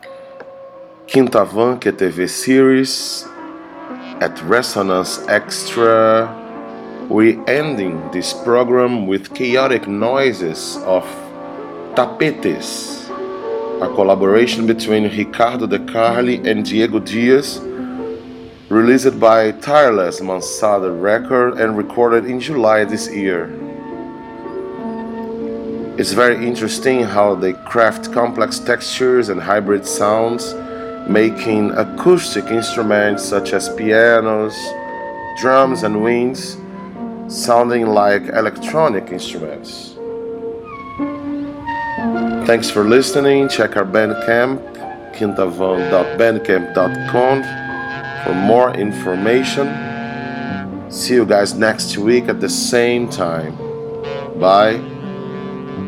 Quinta Van TV series at Resonance Extra. We're ending this program with chaotic noises of Tapetes, a collaboration between Ricardo De Carli and Diego Diaz, released by Tireless Mansada Record and recorded in July this year. It's very interesting how they craft complex textures and hybrid sounds, making acoustic instruments such as pianos, drums, and winds sounding like electronic instruments. Thanks for listening. Check our Bandcamp, quintavan.bandcamp.com, for more information. See you guys next week at the same time. Bye.